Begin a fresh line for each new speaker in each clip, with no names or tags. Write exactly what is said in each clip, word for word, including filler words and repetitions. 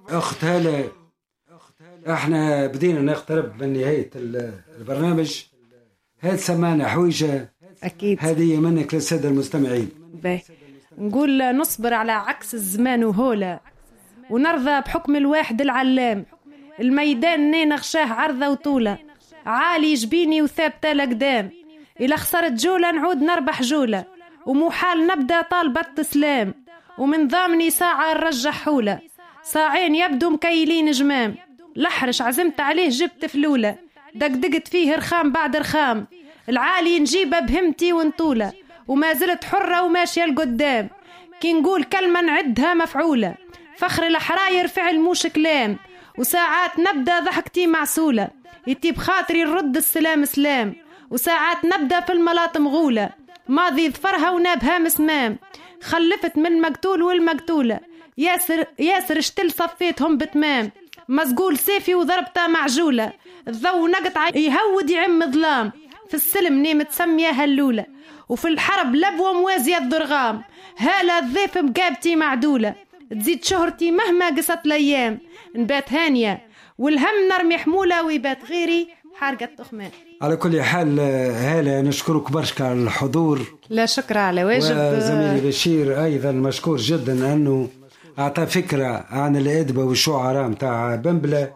أخت هالة، احنا بدينا نقترب من نهاية البرنامج. هاد سمعنا حويجة
أكيد
هذه منك للسادة المستمعين.
باي. نقول نصبر على عكس الزمان وهولا، ونرضى بحكم الواحد العلام. الميدان نين نغشاه عرضة وطولة، عالي جبيني وثابتة لقدام. إلا خسرت جولة نعود نربح جولة، ومحال نبدأ طالبة تسلام. ومن ضامني ساعة نرجع حولة، ساعين يبدو مكيلين جمام. لحرش عزمت عليه جبت فلولة، دقدقت فيه رخام بعد رخام. العالي نجيبه بهمتي ونطولة، وما زلت حرة وماشية لقدام. كي نقول كلمة نعدها مفعولة، فخر الحراير فعل موش كلام. وساعات نبدأ ضحكتي معسولة، يتيب خاطري نرد السلام سلام. وساعات نبدأ في الملاط مغولة، ماضي ظفرها ونابها مسمام. خلفت من المقتول والمقتولة، ياسر ياسر اشتل صفيتهم بتمام. مسقول سيفي وضربته معجولة، الضو نقطع يهود يعم ظلام. في السلم نيم تسميه هلولة، وفي الحرب لبوة موازية الضرغام. هالة الضيف مقابتي معدولة، تزيد شهرتي مهما قصت الأيام. نبات هانية والهم نرمي حمولة، ويبات غيري حارقة تخمان.
على كل حال هالة نشكرك برشك على الحضور.
لا شكر على واجب.
وزميلي بشير أيضا مشكور جدا أنه أعطى فكرة عن الأدبة والشعراء متاع بنبلة.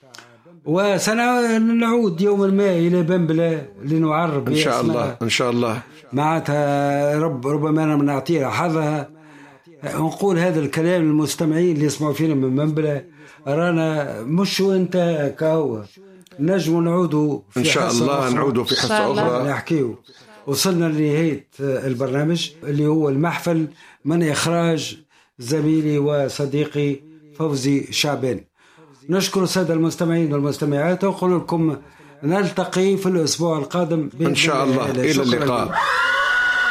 وسنعود يوما ما إلى بنبلة لنعرب
إن شاء الله. إن شاء الله
معناتها رب ربما نعطيها حظها. ونقول هذا الكلام للمستمعين اللي يسمعوا فينا من بنبلة، رانا مش وانت كهو نجم نعودوا
إن شاء الله، نعودوا في حصة أخرى
نحكيو. وصلنا لنهاية البرنامج اللي هو المحفل من إخراج زميلي وصديقي فوزي شعبان. نشكر السادة المستمعين والمستمعات، ونقول لكم نلتقي في الأسبوع القادم
إن شاء الله. إلى اللقاء.